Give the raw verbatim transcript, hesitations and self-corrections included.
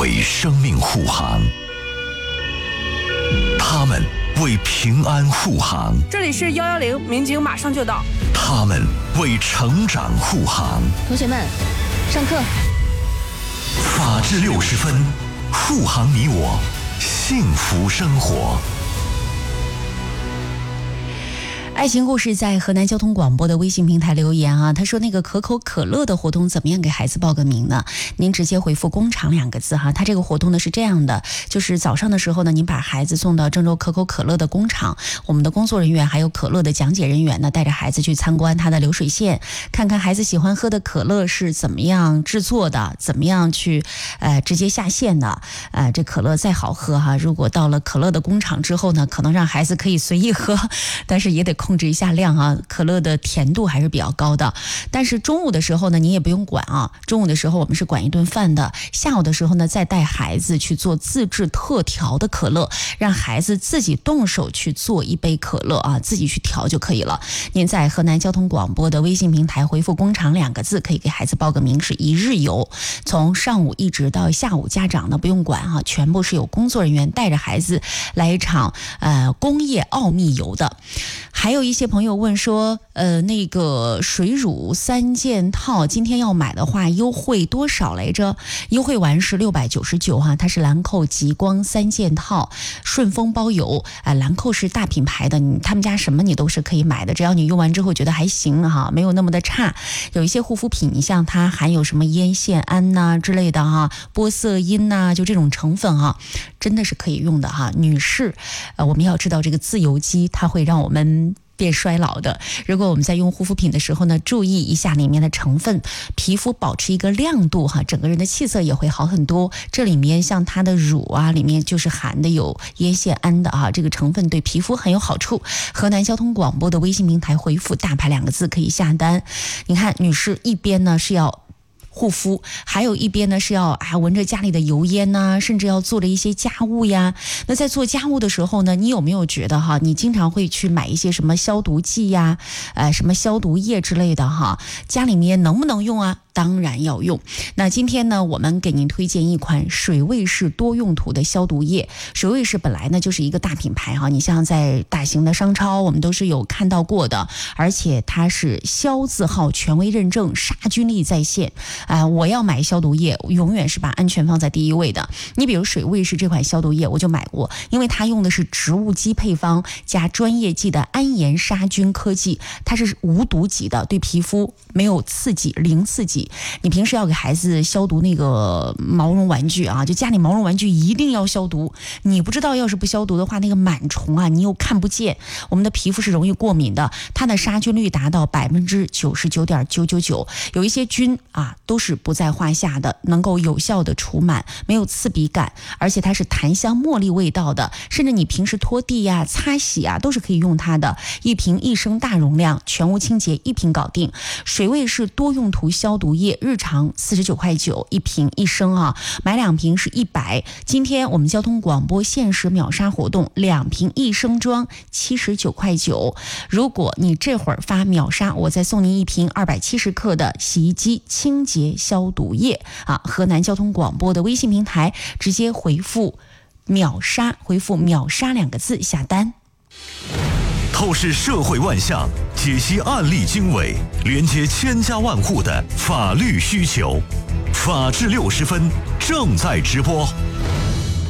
为生命护航，他们为平安护航。 这里是幺幺零，民警马上就到。 他们为成长护航。 同学们，上课。 法治六十分，护航你我，幸福生活。 爱情故事在河南交通广播的微信平台留言啊，他说那个可口可乐的活动怎么样给孩子报个名呢？您直接回复工厂两个字哈。他这个活动呢是这样的，就是早上的时候呢，您把孩子送到郑州可口可乐的工厂，我们的工作人员还有可乐的讲解人员呢，带着孩子去参观它的流水线，看看孩子喜欢喝的可乐是怎么样制作的，怎么样去呃直接下线的。呃，这可乐再好喝哈，如果到了可乐的工厂之后呢，可能让孩子可以随意喝，但是也得控制一下量啊，可乐的甜度还是比较高的。但是中午的时候呢，你也不用管啊，中午的时候我们是管一顿饭的，下午的时候呢，再带孩子去做自制特调的可乐，让孩子自己动手去做一杯可乐啊，自己去调就可以了。您在河南交通广播的微信平台回复工厂两个字，可以给孩子报个名，是一日游，从上午一直到下午，家长呢不用管啊，全部是有工作人员带着孩子来一场呃工业奥秘游的。还有一些朋友问说，呃，那个水乳三件套今天要买的话，优惠多少来着？优惠完是六百九十九哈，它是兰蔻极光三件套，顺丰包邮。啊、呃，兰蔻是大品牌的，你他们家什么你都是可以买的，只要你用完之后觉得还行哈，没有那么的差。有一些护肤品，你像它含有什么烟酰胺呐、啊、之类的哈，玻色因呐、啊，就这种成分哈，真的是可以用的哈。女士，呃，我们要知道这个自由基它会让我们变衰老的。如果我们在用护肤品的时候呢，注意一下里面的成分，皮肤保持一个亮度哈，整个人的气色也会好很多。这里面像它的乳啊，里面就是含的有烟酰胺的哈，这个成分对皮肤很有好处。河南交通广播的微信平台回复大牌两个字可以下单。你看女士一边呢是要护肤，还有一边呢是要啊闻着家里的油烟呐、啊，甚至要做了一些家务呀。那在做家务的时候呢，你有没有觉得哈，你经常会去买一些什么消毒剂呀，呃，什么消毒液之类的哈，家里面能不能用啊？当然要用。那今天呢，我们给您推荐一款水卫士多用途的消毒液。水卫士本来呢就是一个大品牌哈，你像在大型的商超我们都是有看到过的，而且它是消字号权威认证，杀菌力在线。啊、呃，我要买消毒液，永远是把安全放在第一位的。你比如水卫士这款消毒液，我就买过，因为它用的是植物基配方加专业级的安盐杀菌科技，它是无毒级的，对皮肤没有刺激，零刺激。你平时要给孩子消毒那个毛绒玩具啊，就家里毛绒玩具一定要消毒。你不知道，要是不消毒的话，那个螨虫啊，你又看不见，我们的皮肤是容易过敏的。它的杀菌率达到百分之九十九点九九九，有一些菌啊都是不在话下的，能够有效的除螨，没有刺鼻感，而且它是檀香茉莉味道的，甚至你平时拖地呀、擦洗啊都是可以用它的。一瓶一升大容量，全屋清洁一瓶搞定。水卫士多用途消毒液，日常四十九块九一瓶一升啊，买两瓶是一百。今天我们交通广播限时秒杀活动，两瓶一升装七十九块九。如果你这会儿发秒杀，我再送您一瓶二百七十克的洗衣机清洁消毒液啊！河南交通广播的微信平台直接回复秒杀，回复秒杀两个字下单。 透视社会万象，解析案例经纬，连接千家万户的法律需求。法治六十分正在直播。